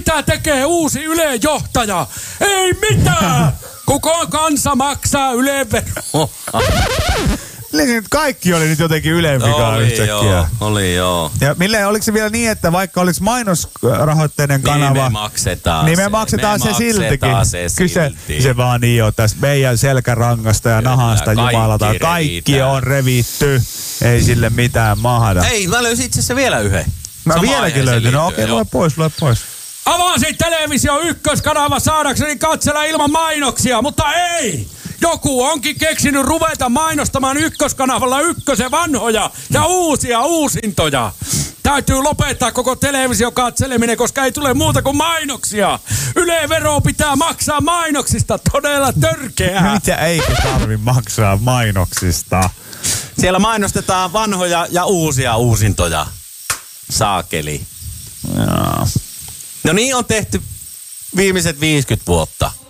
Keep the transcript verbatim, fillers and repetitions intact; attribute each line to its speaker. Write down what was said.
Speaker 1: mitä tekee uusi Ylen johtaja? Ei mitään! Kuka kansa maksaa Ylen veroa?
Speaker 2: Kaikki oli nyt jotenkin Ylen vikaa yhtäkkiä.
Speaker 3: Joo, oli joo.
Speaker 2: Ja Mille, oliko se vielä niin, että vaikka olisi mainosrahoitteinen kanava,
Speaker 3: niin me maksetaan
Speaker 2: niin me
Speaker 3: se.
Speaker 2: maksetaan
Speaker 3: me
Speaker 2: se
Speaker 3: maksetaan
Speaker 2: siltikin.
Speaker 3: Se,
Speaker 2: Kyse,
Speaker 3: silti.
Speaker 2: se vaan niin on tästä meidän selkärangasta ja
Speaker 3: Kyllä,
Speaker 2: nahasta jumalata.
Speaker 3: kaikki
Speaker 2: Kaikki
Speaker 3: revitään.
Speaker 2: on revitty. Ei sille mitään mahda.
Speaker 3: Ei, mä löysin itse asiassa vielä yhden.
Speaker 2: Mä
Speaker 3: Sama
Speaker 2: vieläkin
Speaker 3: aiheeseen
Speaker 2: löytin. No
Speaker 3: liittyen,
Speaker 2: okei,
Speaker 3: joo.
Speaker 2: lue pois, lue pois.
Speaker 1: Avasin televisio ykköskanava saadakseni katsella ilman mainoksia, mutta ei! Joku onkin keksinyt ruveta mainostamaan ykköskanavalla ykkösen vanhoja ja uusia uusintoja. Täytyy lopettaa koko televisio katseleminen, koska ei tule muuta kuin mainoksia. Yle-vero pitää maksaa mainoksista, todella törkeää.
Speaker 2: Mitä eikö tarvi maksaa mainoksista?
Speaker 3: Siellä mainostetaan vanhoja ja uusia uusintoja. Saakeli.
Speaker 2: Jaa.
Speaker 3: No niin on tehty viimeiset viisikymmentä vuotta.